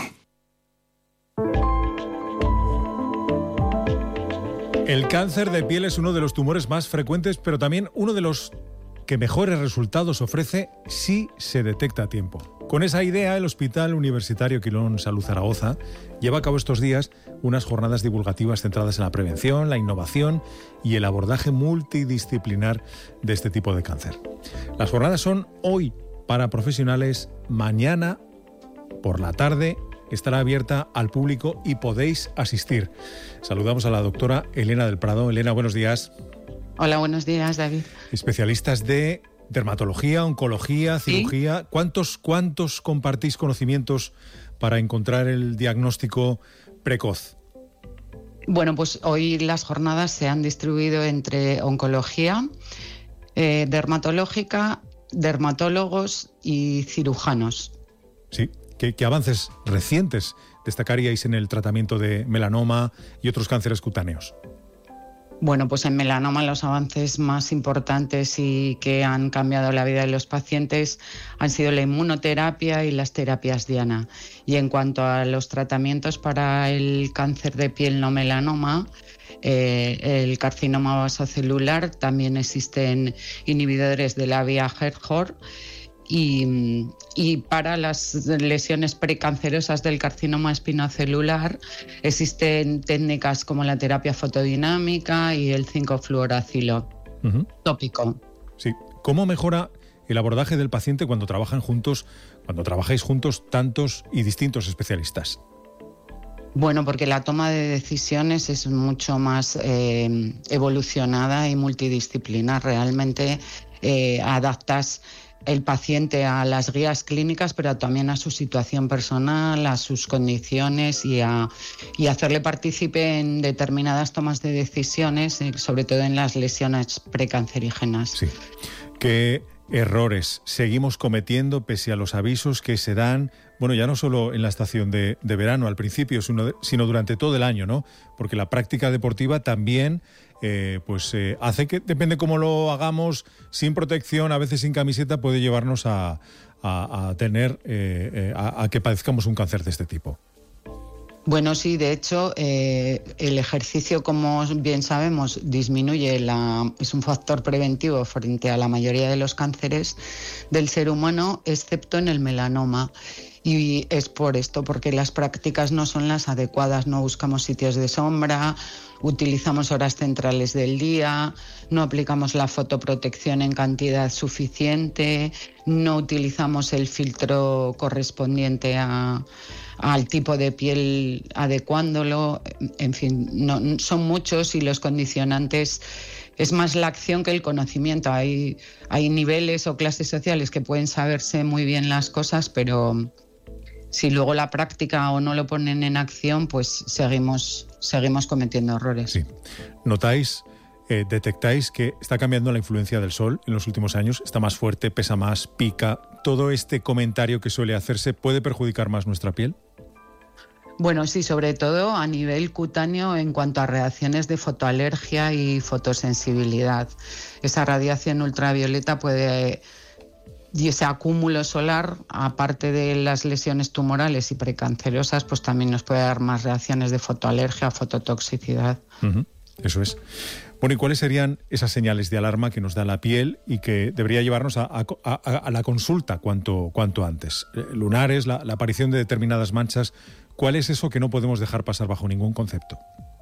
El cáncer de piel es uno de los tumores más frecuentes, pero también uno de los que mejores resultados ofrece si se detecta a tiempo. Con esa idea, el Hospital Universitario Quirón Salud Zaragoza lleva a cabo estos días unas jornadas divulgativas centradas en la prevención, la innovación y el abordaje multidisciplinar de este tipo de cáncer. Las jornadas son hoy para profesionales, mañana por la tarde estará abierta al público y podéis asistir. Saludamos a la doctora Elena del Prado. Elena, buenos días. Hola, buenos días, David. Especialistas de dermatología, oncología, cirugía. ¿Sí? ¿Cuántos, cuántos compartís conocimientos para encontrar el diagnóstico precoz? Bueno, pues hoy las jornadas se han distribuido entre oncología, eh, dermatológica, dermatólogos y cirujanos. Sí. ¿Qué, qué avances recientes destacaríais en el tratamiento de melanoma y otros cánceres cutáneos? Bueno, pues en melanoma los avances más importantes y que han cambiado la vida de los pacientes han sido la inmunoterapia y las terapias diana. Y en cuanto a los tratamientos para el cáncer de piel no melanoma, eh, el carcinoma vasocelular, también existen inhibidores de la vía HER-H O R. Y, y para las lesiones precancerosas del carcinoma espinocelular existen técnicas como la terapia fotodinámica y el cinco fluoracilo uh-huh. tópico. Sí. ¿Cómo mejora el abordaje del paciente cuando trabajan juntos, cuando trabajáis juntos tantos y distintos especialistas? Bueno, porque la toma de decisiones es mucho más eh, evolucionada y multidisciplinar. Realmente eh, adaptas el paciente a las guías clínicas, pero también a su situación personal, a sus condiciones y a y hacerle partícipe en determinadas tomas de decisiones, sobre todo en las lesiones precancerígenas. Sí. ¿Qué errores seguimos cometiendo pese a los avisos que se dan, bueno, ya no solo en la estación de, de verano al principio, sino, de, sino durante todo el año, ¿no? Porque la práctica deportiva también Eh, pues eh, hace que, depende cómo lo hagamos, sin protección, a veces sin camiseta, puede llevarnos a, a, a tener, eh, eh, a, a que padezcamos un cáncer de este tipo. Bueno, sí, de hecho, eh, el ejercicio, como bien sabemos, disminuye, la, es un factor preventivo frente a la mayoría de los cánceres del ser humano, excepto en el melanoma. Y es por esto, porque las prácticas no son las adecuadas, no buscamos sitios de sombra, utilizamos horas centrales del día, no aplicamos la fotoprotección en cantidad suficiente, no utilizamos el filtro correspondiente a, al tipo de piel adecuándolo, en fin, no, son muchos y los condicionantes. Es más la acción que el conocimiento. Hay, hay niveles o clases sociales que pueden saberse muy bien las cosas, pero si luego la práctica o no lo ponen en acción, pues seguimos, seguimos cometiendo errores. Sí. ¿Notáis, eh, detectáis que está cambiando la influencia del sol en los últimos años? ¿Está más fuerte, pesa más, pica? ¿Todo este comentario que suele hacerse puede perjudicar más nuestra piel? Bueno, sí, sobre todo a nivel cutáneo en cuanto a reacciones de fotoalergia y fotosensibilidad. Esa radiación ultravioleta puede, y ese acúmulo solar, aparte de las lesiones tumorales y precancerosas, pues también nos puede dar más reacciones de fotoalergia, fototoxicidad. Uh-huh. Eso es. Bueno, ¿y cuáles serían esas señales de alarma que nos da la piel y que debería llevarnos a, a, a, a la consulta cuanto, cuanto antes? Lunares, la, la aparición de determinadas manchas. ¿Cuál es eso que no podemos dejar pasar bajo ningún concepto?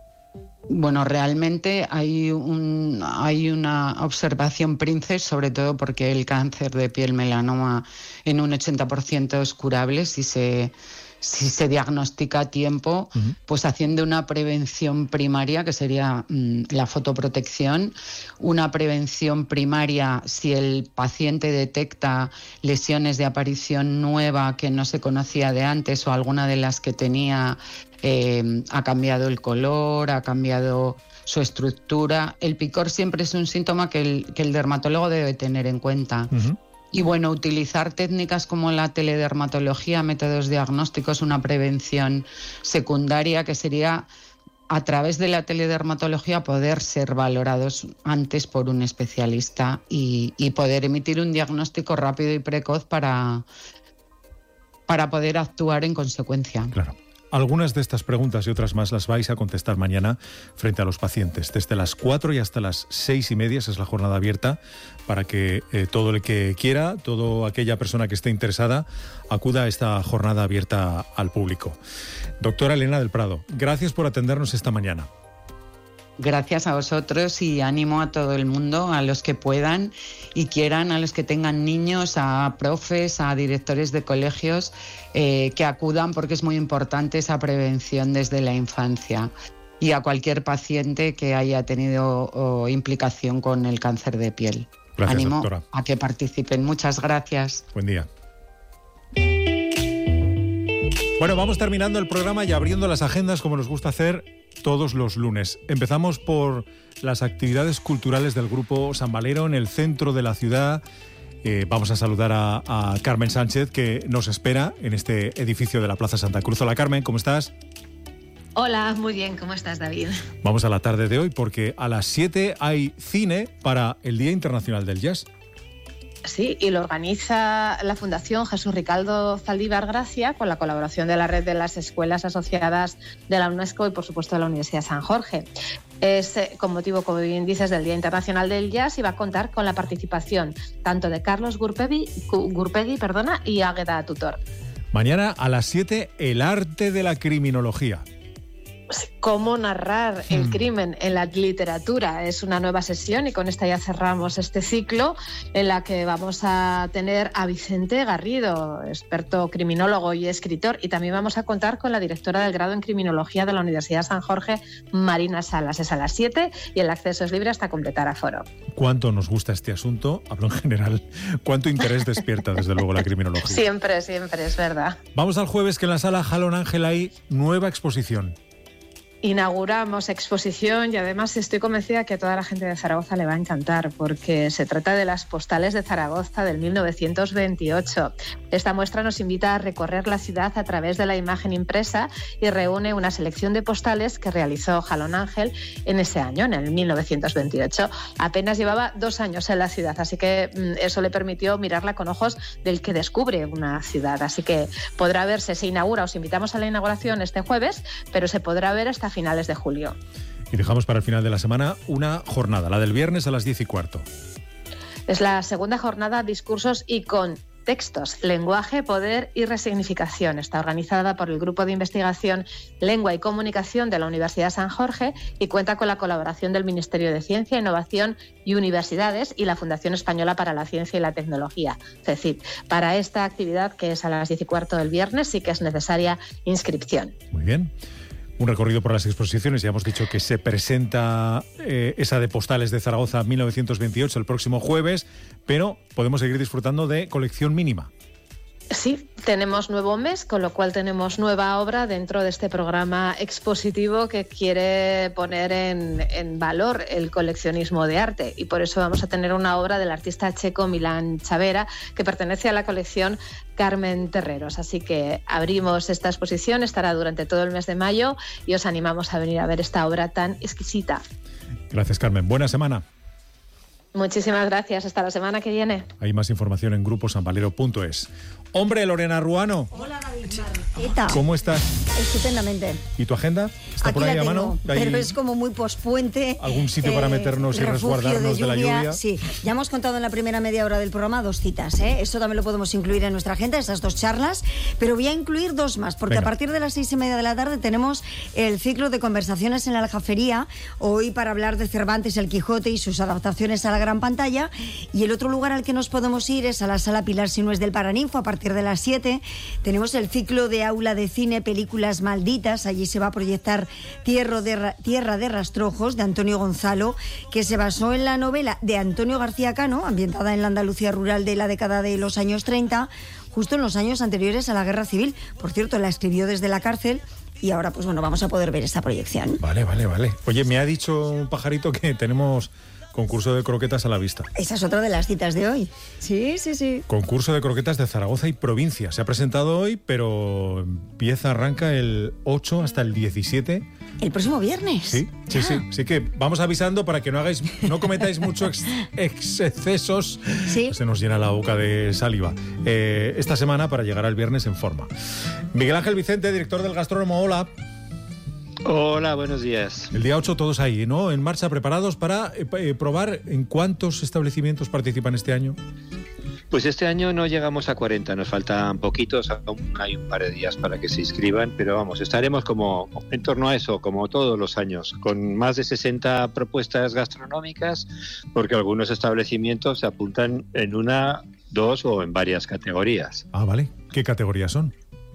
Bueno, realmente hay, un, hay una observación princes, sobre todo porque el cáncer de piel melanoma en un ochenta por ciento es curable si se, si se diagnostica a tiempo, uh-huh. pues haciendo una prevención primaria, que sería mmm, la fotoprotección, una prevención primaria si el paciente detecta lesiones de aparición nueva que no se conocía de antes o alguna de las que tenía eh, ha cambiado el color, ha cambiado su estructura. El picor siempre es un síntoma que el, que el dermatólogo debe tener en cuenta. Uh-huh. Y bueno, utilizar técnicas como la teledermatología, métodos diagnósticos, una prevención secundaria que sería a través de la teledermatología poder ser valorados antes por un especialista y, y poder emitir un diagnóstico rápido y precoz para, para poder actuar en consecuencia. Claro. Algunas de estas preguntas y otras más las vais a contestar mañana frente a los pacientes. Desde las cuatro y hasta las seis y media es la jornada abierta para que eh, todo el que quiera, toda aquella persona que esté interesada, acuda a esta jornada abierta al público. Doctora Elena del Prado, gracias por atendernos esta mañana. Gracias a vosotros y ánimo a todo el mundo, a los que puedan y quieran, a los que tengan niños, a profes, a directores de colegios, eh, que acudan porque es muy importante esa prevención desde la infancia, y a cualquier paciente que haya tenido oh, implicación con el cáncer de piel. Gracias, ánimo doctora. A que participen. Muchas gracias. Buen día. Bueno, vamos terminando el programa y abriendo las agendas como nos gusta hacer todos los lunes. Empezamos por las actividades culturales del Grupo San Valero en el centro de la ciudad. Eh, vamos a saludar a, a Carmen Sánchez, que nos espera en este edificio de la Plaza Santa Cruz. Hola, Carmen, ¿cómo estás? Hola, muy bien, ¿cómo estás, David? Vamos a la tarde de hoy porque a las siete hay cine para el Día Internacional del Jazz. Sí, y lo organiza la Fundación Jesús Ricaldo Zaldívar Gracia con la colaboración de la red de las escuelas asociadas de la UNESCO y, por supuesto, de la Universidad de San Jorge. Es con motivo, como bien dices, del Día Internacional del Jazz y va a contar con la participación tanto de Carlos Gurpegui, Gurpegui perdona, y Águeda Tutor. Mañana a las siete, el arte de la criminología. Cómo narrar el hmm. crimen en la literatura es una nueva sesión y con esta ya cerramos este ciclo en la que vamos a tener a Vicente Garrido, experto criminólogo y escritor, y también vamos a contar con la directora del grado en criminología de la Universidad de San Jorge, Marina Salas. Es a las siete y el acceso es libre hasta completar aforo. ¿Cuánto nos gusta este asunto? Hablo en general. ¿Cuánto interés despierta desde luego la criminología? Siempre, siempre, es verdad. Vamos al jueves, que en la sala Jalón Ángel hay nueva exposición. Inauguramos exposición y además estoy convencida que a toda la gente de Zaragoza le va a encantar porque se trata de las postales de Zaragoza del mil novecientos veintiocho. Esta muestra nos invita a recorrer la ciudad a través de la imagen impresa y reúne una selección de postales que realizó Jalón Ángel en ese año, en el mil novecientos veintiocho. Apenas llevaba dos años en la ciudad, así que eso le permitió mirarla con ojos del que descubre una ciudad. Así que podrá verse, se inaugura, os invitamos a la inauguración este jueves, pero se podrá ver hasta a finales de julio. Y dejamos para el final de la semana una jornada, la del viernes a las diez y cuarto. Es la segunda jornada Discursos y Contextos, Lenguaje, Poder y Resignificación. Está organizada por el Grupo de Investigación Lengua y Comunicación de la Universidad de San Jorge y cuenta con la colaboración del Ministerio de Ciencia, Innovación y Universidades y la Fundación Española para la Ciencia y la Tecnología, CECIT. Para esta actividad, que es a las diez y cuarto del viernes, sí que es necesaria inscripción. Muy bien. Un recorrido por las exposiciones. Ya hemos dicho que se presenta eh, esa de postales de Zaragoza mil novecientos veintiocho el próximo jueves, pero podemos seguir disfrutando de colección mínima. Sí, tenemos nuevo mes, con lo cual tenemos nueva obra dentro de este programa expositivo que quiere poner en, en valor el coleccionismo de arte. Y por eso vamos a tener una obra del artista checo Milan Chavera, que pertenece a la colección Carmen Terreros. Así que abrimos esta exposición, estará durante todo el mes de mayo y os animamos a venir a ver esta obra tan exquisita. Gracias, Carmen. Buena semana. Muchísimas gracias. Hasta la semana que viene. Hay más información en grupo san valero punto es. Hombre, Lorena Ruano. Hola, David Marqueta. ¿Cómo estás? Estupendamente. ¿Y tu agenda? ¿Está Aquí por ahí la a tengo, mano? pero es como muy pospuente. ¿Algún sitio eh, para meternos y resguardarnos de, de la lluvia? Sí, ya hemos contado en la primera media hora del programa dos citas, ¿eh? Eso también lo podemos incluir en nuestra agenda, esas dos charlas, pero voy a incluir dos más, porque Venga. A partir de las seis y media de la tarde tenemos el ciclo de conversaciones en la Aljafería, hoy para hablar de Cervantes, el Quijote y sus adaptaciones a la gran pantalla, y el otro lugar al que nos podemos ir es a la Sala Pilar Sinués del Paraninfo a partir partir de las siete. Tenemos el ciclo de aula de cine, películas malditas. Allí se va a proyectar Tierra de, Tierra de Rastrojos, de Antonio Gonzalo, que se basó en la novela de Antonio García Cano, ambientada en la Andalucía rural de la década de los años treinta, justo en los años anteriores a la Guerra Civil. Por cierto, la escribió desde la cárcel. Y ahora, pues bueno, vamos a poder ver esta proyección. Vale, vale, vale. Oye, me ha dicho un pajarito que tenemos concurso de croquetas a la vista. Esa es otra de las citas de hoy. Sí, sí, sí. Concurso de croquetas de Zaragoza y provincia. Se ha presentado hoy, pero empieza, arranca el ocho hasta el diecisiete. ¿El próximo viernes? Sí, sí, sí. Así que vamos avisando para que no hagáis, no cometáis muchos ex, excesos. Sí. Se nos llena la boca de saliva. Eh, esta semana para llegar al viernes en forma. Miguel Ángel Vicente, director del Gastrónomo, hola. Hola, buenos días. El día ocho todos ahí, ¿no? En marcha, preparados para eh, probar. ¿En cuántos establecimientos participan este año? Pues este año no llegamos a cuarenta, nos faltan poquitos, aún hay un par de días para que se inscriban, pero vamos, estaremos como en torno a eso, como todos los años, con más de sesenta propuestas gastronómicas, porque algunos establecimientos se apuntan en una, dos o en varias categorías. Ah, vale. ¿Qué categorías son?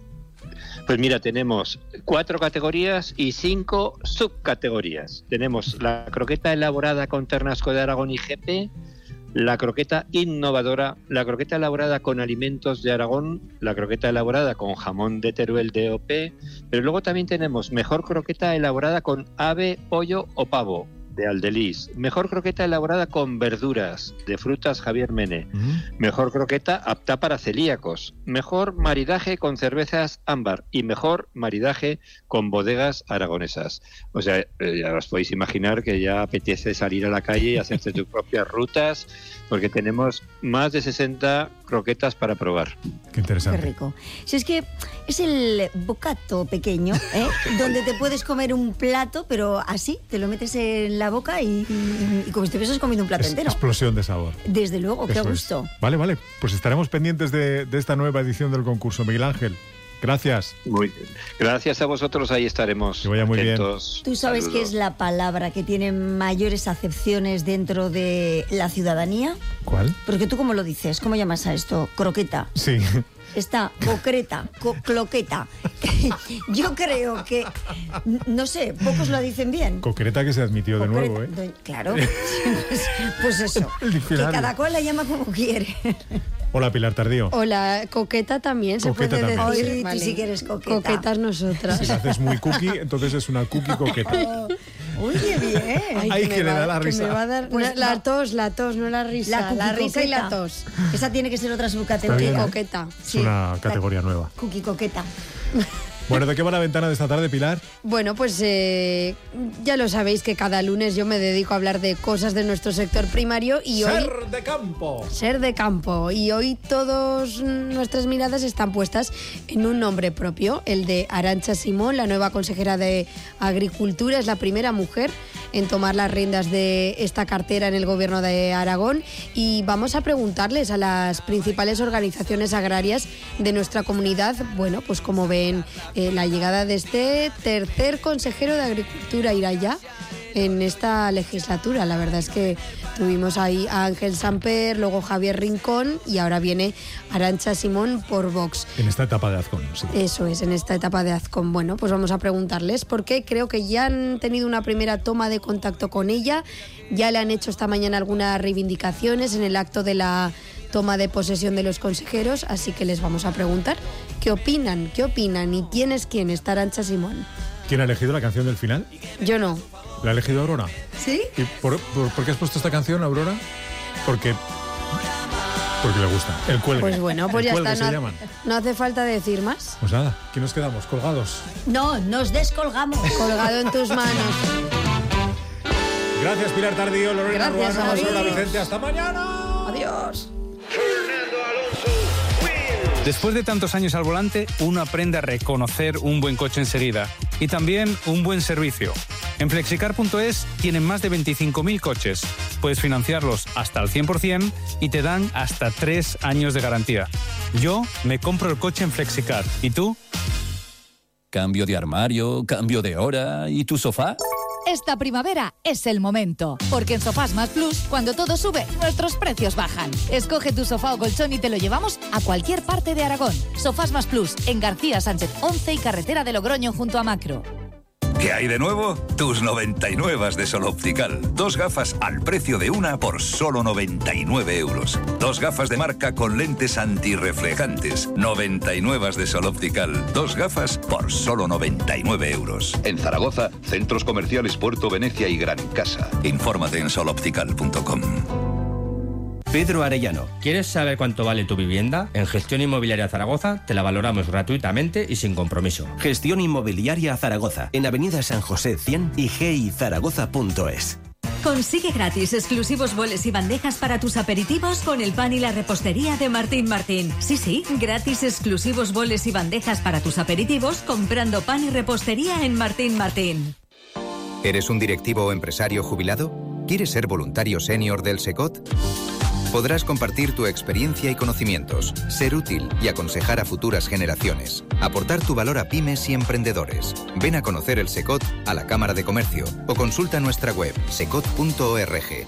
Pues mira, tenemos cuatro categorías y cinco subcategorías. Tenemos la croqueta elaborada con ternasco de Aragón y G P, la croqueta innovadora, la croqueta elaborada con alimentos de Aragón, la croqueta elaborada con jamón de Teruel de O P, pero luego también tenemos mejor croqueta elaborada con ave, pollo o pavo de Aldelis, mejor croqueta elaborada con verduras de Frutas Javier Mene, mm. mejor croqueta apta para celíacos, mejor maridaje con cervezas ámbar y mejor maridaje con bodegas aragonesas. O sea, eh, ya os podéis imaginar que ya apetece salir a la calle y hacerse tus propias rutas, porque tenemos más de sesenta croquetas para probar. Qué interesante. Qué rico. Si es que es el bocato pequeño, ¿eh? donde te puedes comer un plato, pero así, te lo metes en la boca y, y, y como si te hubieses comido un plato es, entero. Explosión de sabor. Desde luego, qué gusto. Es. Vale, vale. Pues estaremos pendientes de, de esta nueva edición del concurso. Miguel Ángel, gracias. Muy bien. Gracias a vosotros, ahí estaremos. Que vaya muy atentos. bien. ¿Tú sabes Saludos. qué es la palabra que tiene mayores acepciones dentro de la ciudadanía? ¿Cuál? Porque tú, ¿cómo lo dices? ¿Cómo llamas a esto? Croqueta. Sí. Está concreta, co cloqueta. Yo creo que, no sé, pocos lo dicen bien. Concreta que se admitió concreta, de nuevo, ¿eh? Claro. Pues, pues eso. Que cada cual la llama como quiere. Hola, Pilar Tardío. Hola, coqueta también coqueta se puede también. decir. Hoy vale. tú sí que eres coqueta. Coquetas nosotras. Si la haces muy cookie, entonces es una cookie coqueta. Oh, uy, qué bien. Ay, Ay que, que le va, da la risa. Que me va a dar pues una, la tos, la tos, no la risa. La, la risa y la tos. Esa tiene que ser otra subcategoría. Coqueta. Es sí. una categoría la, nueva. Cookie coqueta. Bueno, ¿de qué va la ventana de esta tarde, Pilar? Bueno, pues eh, ya lo sabéis que cada lunes yo me dedico a hablar de cosas de nuestro sector primario y ser hoy... Ser de campo. Ser de campo. Y hoy todas nuestras miradas están puestas en un nombre propio, el de Arantxa Simón, la nueva consejera de Agricultura, es la primera mujer en tomar las riendas de esta cartera en el gobierno de Aragón y vamos a preguntarles a las principales organizaciones agrarias de nuestra comunidad, bueno, pues cómo ven eh, la llegada de este tercer consejero de Agricultura, irá ya en esta legislatura. La verdad es que tuvimos ahí a Ángel Samper, luego Javier Rincón y ahora viene Arantxa Simón por Vox. En esta etapa de Azcón, sí. Eso es, en esta etapa de Azcón. Bueno, pues vamos a preguntarles porque creo que ya han tenido una primera toma de contacto con ella, ya le han hecho esta mañana algunas reivindicaciones en el acto de la toma de posesión de los consejeros, así que les vamos a preguntar qué opinan, qué opinan y quién es quién, está Arantxa Simón. ¿Quién ha elegido la canción del final? Yo no. ¿La ha elegido Aurora? ¿Sí? ¿Y por, por, por qué has puesto esta canción, Aurora? Porque... Porque le gusta. El cuelgue. Pues bueno, pues el ya está. No, no hace falta decir más. Pues nada, ¿qué nos quedamos? ¿Colgados? No, nos descolgamos. Colgado en tus manos. Gracias, Pilar Tardío, Lorena Ruano, Hola Vicente. Hasta mañana. Adiós. Después de tantos años al volante, uno aprende a reconocer un buen coche enseguida y también un buen servicio. En flexicar punto es tienen más de veinticinco mil coches. Puedes financiarlos hasta el cien por ciento y te dan hasta tres años de garantía. Yo me compro el coche en Flexicar. ¿Y tú? Cambio de armario, cambio de hora. ¿Y tu sofá? esta primavera es el momento. Porque en Sofás Más Plus, cuando todo sube, nuestros precios bajan. Escoge tu sofá o colchón y te lo llevamos a cualquier parte de Aragón. Sofás Más Plus, en García Sánchez once y carretera de Logroño junto a Macro. ¿Qué hay de nuevo? Tus noventa y nueve de Sol Optical. Dos gafas al precio de una por solo noventa y nueve euros. Dos gafas de marca con lentes antirreflejantes. noventa y nueve de Sol Optical. Dos gafas por solo noventa y nueve euros. En Zaragoza, centros comerciales Puerto Venecia y Gran Casa. Infórmate en sol optical punto com. Pedro Arellano. ¿Quieres saber cuánto vale tu vivienda? En Gestión Inmobiliaria Zaragoza te la valoramos gratuitamente y sin compromiso. Gestión Inmobiliaria Zaragoza, en Avenida San José cien y g i zaragoza punto es. Consigue gratis exclusivos boles y bandejas para tus aperitivos con el pan y la repostería de Martín Martín. Sí, sí, gratis exclusivos boles y bandejas para tus aperitivos comprando pan y repostería en Martín Martín. ¿Eres un directivo o empresario jubilado? ¿Quieres ser voluntario senior del SECOT? Podrás compartir tu experiencia y conocimientos, ser útil y aconsejar a futuras generaciones. Aportar tu valor a pymes y emprendedores. Ven a conocer el SECOT a la Cámara de Comercio o consulta nuestra web secot punto org.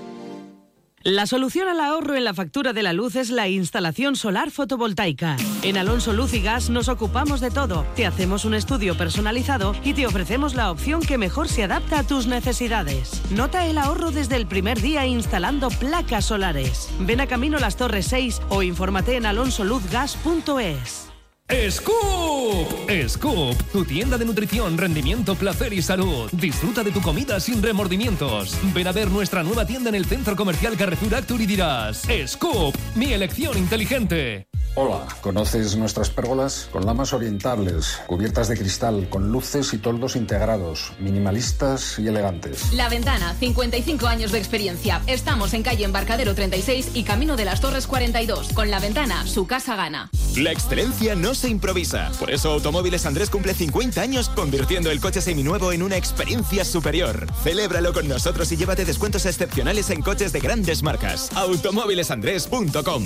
La solución al ahorro en la factura de la luz es la instalación solar fotovoltaica. En Alonso Luz y Gas nos ocupamos de todo. Te hacemos un estudio personalizado y te ofrecemos la opción que mejor se adapta a tus necesidades. Nota el ahorro desde el primer día instalando placas solares. Ven a Camino Las Torres seis o infórmate en alonso luz gas punto es. ¡Scoop! ¡Scoop! Tu tienda de nutrición, rendimiento, placer y salud. Disfruta de tu comida sin remordimientos. Ven a ver nuestra nueva tienda en el Centro Comercial Carrefour Actur y dirás: ¡Scoop! ¡Mi elección inteligente! Hola, ¿conoces nuestras pérgolas? Con lamas orientales, cubiertas de cristal, con luces y toldos integrados, minimalistas y elegantes. La Ventana, cincuenta y cinco años de experiencia. Estamos en calle Embarcadero treinta y seis y Camino de las Torres cuarenta y dos. Con La Ventana, su casa gana. La excelencia no se improvisa. Por eso Automóviles Andrés cumple cincuenta años convirtiendo el coche seminuevo en una experiencia superior. Celébralo con nosotros y llévate descuentos excepcionales en coches de grandes marcas. automóviles andrés punto com.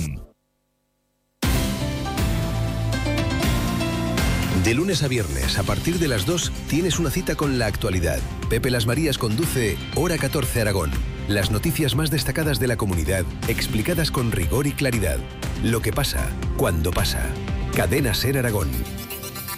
De lunes a viernes, a partir de las dos, tienes una cita con la actualidad. Pepe Las Marías conduce Hora catorce Aragón. Las noticias más destacadas de la comunidad, explicadas con rigor y claridad. Lo que pasa, cuando pasa. Cadena Ser Aragón.